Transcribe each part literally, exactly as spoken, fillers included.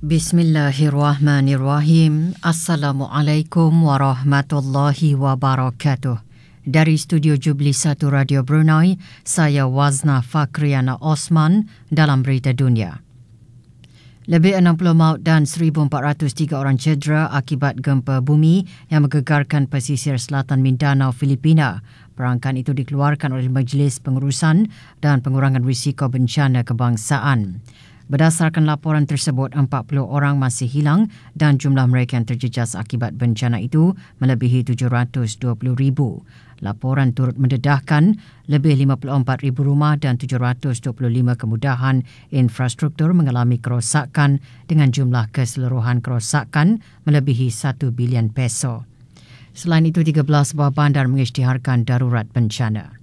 Bismillahirrahmanirrahim. Assalamualaikum warahmatullahi wabarakatuh. Dari Studio Jubli satu Radio Brunei, saya Wazna Fakriana Osman dalam Berita Dunia. Lebih enam puluh maut dan seribu empat ratus tiga orang cedera akibat gempa bumi yang menggegarkan pesisir selatan Mindanao, Filipina. Perangkaan itu dikeluarkan oleh Majlis Pengurusan dan Pengurangan Risiko Bencana Kebangsaan. Berdasarkan laporan tersebut, empat puluh orang masih hilang dan jumlah mereka yang terjejas akibat bencana itu melebihi tujuh ratus dua puluh ribu. Laporan turut mendedahkan lebih lima puluh empat ribu rumah dan tujuh ratus dua puluh lima kemudahan infrastruktur mengalami kerosakan dengan jumlah keseluruhan kerosakan melebihi satu bilion peso. Selain itu, tiga belas buah bandar mengisytiharkan darurat bencana.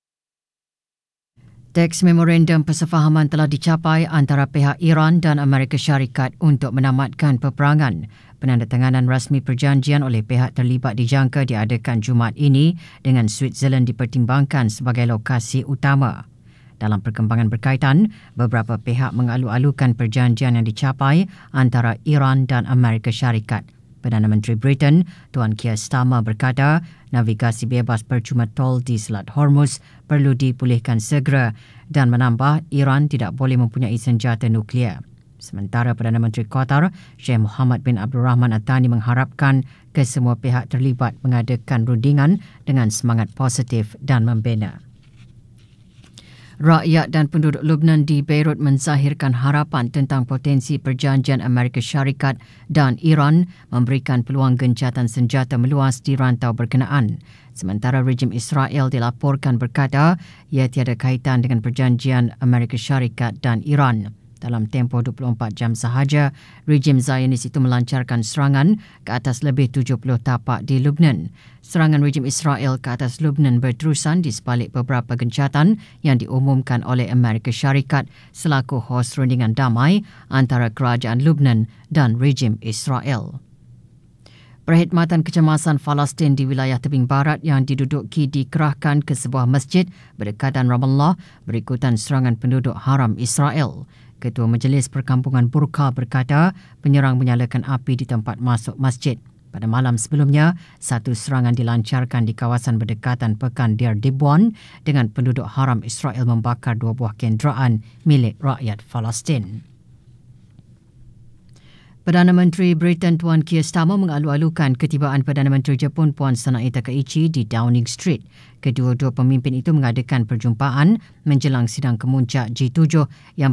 Teks memorandum persefahaman telah dicapai antara pihak Iran dan Amerika Syarikat untuk menamatkan peperangan. Penandatanganan rasmi perjanjian oleh pihak terlibat dijangka diadakan Jumaat ini dengan Switzerland dipertimbangkan sebagai lokasi utama. Dalam perkembangan berkaitan, beberapa pihak mengalu-alukan perjanjian yang dicapai antara Iran dan Amerika Syarikat. Perdana Menteri Britain, Tuan Keir Starmer berkata, navigasi bebas percuma tol di Selat Hormuz perlu dipulihkan segera dan menambah Iran tidak boleh mempunyai senjata nuklear. Sementara Perdana Menteri Qatar, Sheikh Mohammed bin Abdul Rahman Al-Thani mengharapkan kesemua pihak terlibat mengadakan rundingan dengan semangat positif dan membina. Rakyat dan penduduk Lebanon di Beirut menzahirkan harapan tentang potensi perjanjian Amerika Syarikat dan Iran memberikan peluang gencatan senjata meluas di rantau berkenaan. Sementara rejim Israel dilaporkan berkata ia tiada kaitan dengan perjanjian Amerika Syarikat dan Iran. Dalam tempoh dua puluh empat jam sahaja, rejim Zionis itu melancarkan serangan ke atas lebih tujuh puluh tapak di Lebanon. Serangan rejim Israel ke atas Lebanon berterusan di sebalik beberapa gencatan yang diumumkan oleh Amerika Syarikat selaku hos rundingan damai antara kerajaan Lebanon dan rejim Israel. Perkhidmatan kecemasan Palestin di wilayah tebing barat yang diduduki dikerahkan ke sebuah masjid berdekatan Ramallah berikutan serangan penduduk haram Israel. Ketua Majlis Perkampungan Burqa berkata penyerang menyalakan api di tempat masuk masjid. Pada malam sebelumnya, satu serangan dilancarkan di kawasan berdekatan Pekan Deir Dibwan dengan penduduk haram Israel membakar dua buah kenderaan milik rakyat Palestin. Perdana Menteri Britain Tuan Keir Starmer mengalu-alukan ketibaan Perdana Menteri Jepun Puan Sanae Takaichi di Downing Street. Kedua-dua pemimpin itu mengadakan perjumpaan menjelang sidang kemuncak G tujuh yang